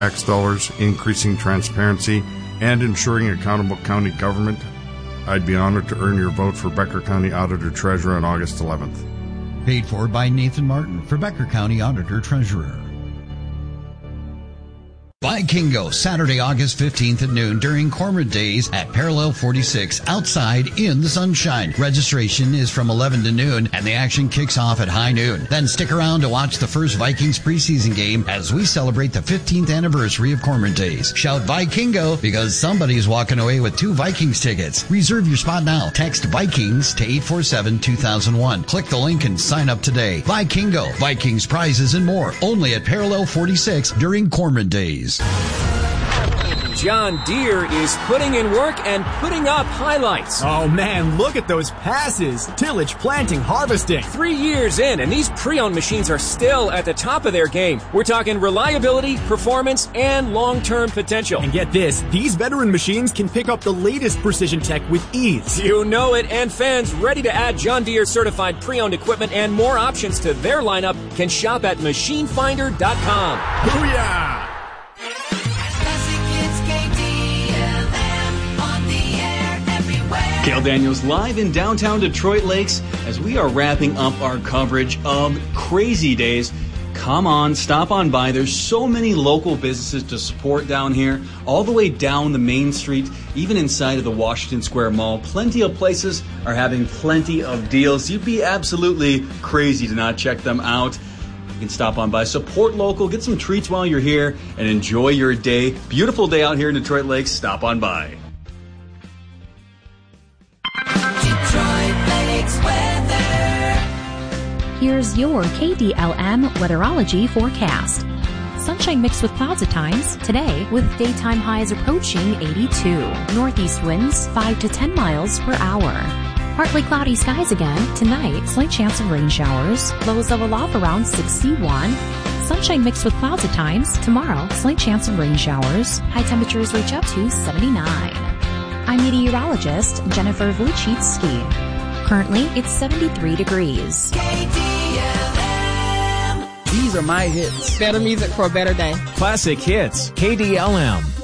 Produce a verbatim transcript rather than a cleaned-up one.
tax dollars, increasing transparency, and ensuring accountable county government, I'd be honored to earn your vote for Becker County Auditor Treasurer on August eleventh. Paid for by Nathan Martin for Becker County Auditor Treasurer. Vikingo, Saturday, August fifteenth at noon during Cormorant Days at Parallel forty-six, outside in the sunshine. Registration is from eleven to noon, and the action kicks off at high noon. Then stick around to watch the first Vikings preseason game as we celebrate the fifteenth anniversary of Cormorant Days. Shout Vikingo because somebody's walking away with two Vikings tickets. Reserve your spot now. Text Vikings to eight four seven, two thousand one. Click the link and sign up today. Vikingo, Vikings prizes and more. Only at Parallel forty-six during Cormorant Days. John Deere is putting in work and putting up highlights. Oh man, look at those passes. Tillage, planting, harvesting. Three years in, and these pre-owned machines are still at the top of their game. We're talking reliability, performance, and long-term potential. And get this, these veteran machines can pick up the latest precision tech with ease. You know it, and fans ready to add John Deere certified pre-owned equipment and more options to their lineup can shop at machine finder dot com. Booyah! Cale Daniels live in downtown Detroit Lakes as we are wrapping up our coverage of Crazy Days. Come on, stop on by. There's so many local businesses to support down here, all the way down the main street, even inside of the Washington Square Mall. Plenty of places are having plenty of deals. You'd be absolutely crazy to not check them out. You can stop on by, support local, get some treats while you're here, and enjoy your day. Beautiful day out here in Detroit Lakes. Stop on by. Here's your K D L M weatherology forecast. Sunshine mixed with clouds at times today, with daytime highs approaching eighty-two. Northeast winds five to ten miles per hour. Partly cloudy skies again tonight, slight chance of rain showers. Lows level off around sixty-one. Sunshine mixed with clouds at times tomorrow, slight chance of rain showers. High temperatures reach up to seventy-nine. I'm meteorologist Jennifer Wojcicki. Currently, it's seventy-three degrees. K D L M. These are my hits. Better music for a better day. Classic hits. K D L M.